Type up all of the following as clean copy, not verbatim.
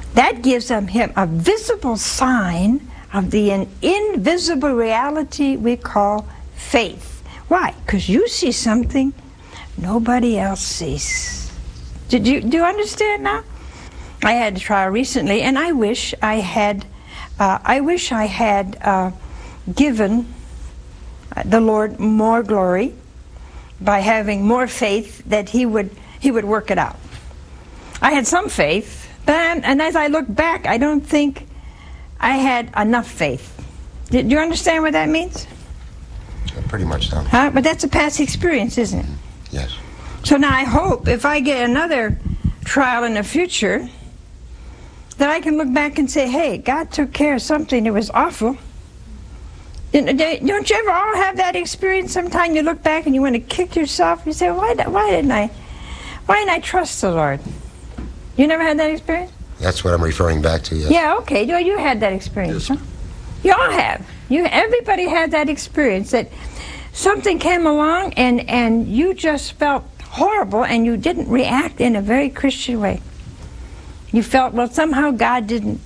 that gives him a visible sign of the invisible reality we call faith. Why? Because you see something nobody else sees. Do you understand now? I had a trial recently, and I wish I had given the Lord more glory by having more faith that He would work it out. I had some faith, and as I look back, I don't think I had enough faith. Do you understand what that means? Pretty much so. But that's a past experience, isn't it? Yes. So now I hope if I get another trial in the future, that I can look back and say, hey, God took care of something that was awful. Don't you ever all have that experience? Sometime you look back and you want to kick yourself. You say, why didn't I trust the Lord? You never had that experience? That's what I'm referring back to, yes. Yeah, okay. You had that experience, huh? You all have. Everybody had that experience that something came along and you just felt horrible and you didn't react in a very Christian way. You felt, well, somehow God didn't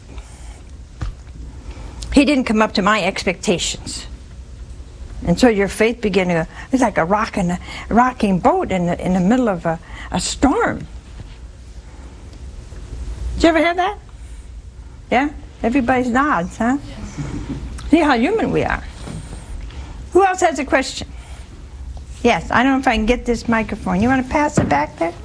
come up to my expectations. And so your faith began to, it's like a rocking boat in the middle of a storm. Did you ever have that? Yeah? Everybody's nods, huh? See how human we are. Who else has a question? Yes, I don't know if I can get this microphone. You want to pass it back there?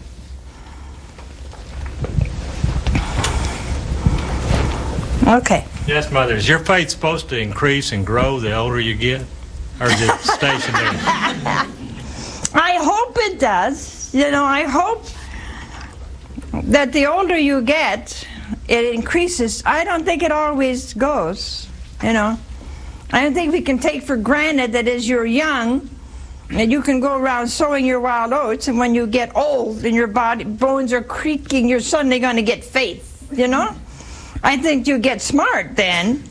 Okay. Yes, Mother. Is your faith supposed to increase and grow the older you get? Or is it stationary? I hope it does. I hope that the older you get, it increases. I don't think it always goes, I don't think we can take for granted that as you're young, and you can go around sowing your wild oats, and when you get old and your bones are creaking, you're suddenly going to get faith, I think you get smart then,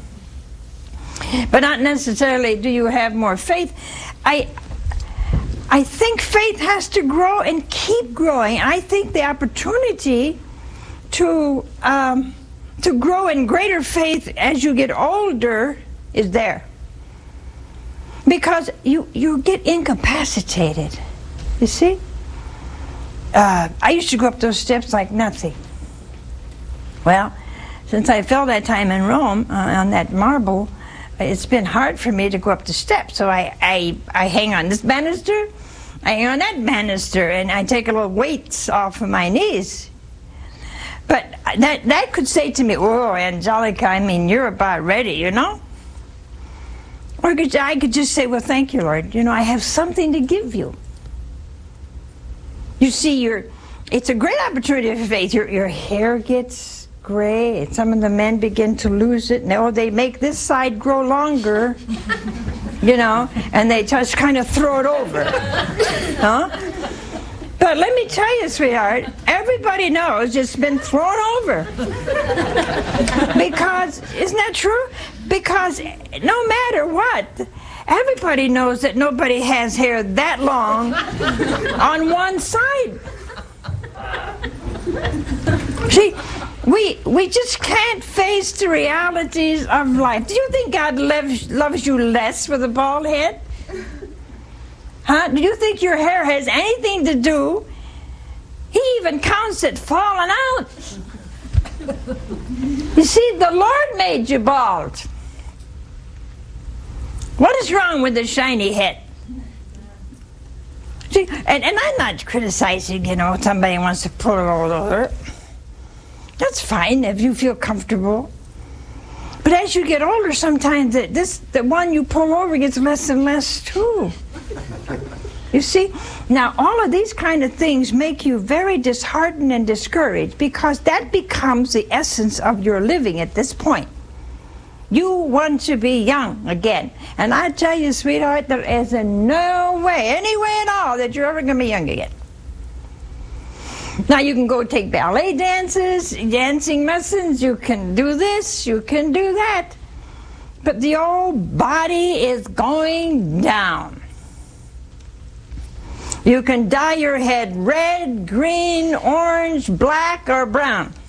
but not necessarily do you have more faith. I think faith has to grow and keep growing. I think the opportunity to grow in greater faith as you get older is there. Because you get incapacitated. You see? I used to go up those steps like nothing. Well, since I fell that time in Rome on that marble, it's been hard for me to go up the steps. So I hang on this banister, I hang on that banister, and I take a little weights off of my knees. But that could say to me, oh, Angelica, you're about ready, Or I could just say, well, thank you, Lord. I have something to give you. You see, it's a great opportunity for faith. Your hair gets gray, and some of the men begin to lose it. And they make this side grow longer, and they just kind of throw it over. Huh? But let me tell you, sweetheart, everybody knows it's been thrown over. Because, isn't that true? Because no matter what, everybody knows that nobody has hair that long on one side. See, we just can't face the realities of life. Do you think God loves you less with a bald head? Huh? Do you think your hair has anything to do? He even counts it falling out. You see, the Lord made you bald. What is wrong with the shiny head? See, and I'm not criticizing, somebody wants to pull it all over. That's fine if you feel comfortable. But as you get older, sometimes the one you pull over gets less and less too. You see? Now, all of these kind of things make you very disheartened and discouraged because that becomes the essence of your living at this point. You want to be young again. And I tell you, sweetheart, there is in no way, any way at all, that you're ever going to be young again. Now, you can go take ballet dances, dancing lessons, you can do this, you can do that. But the old body is going down. You can dye your head red, green, orange, black, or brown.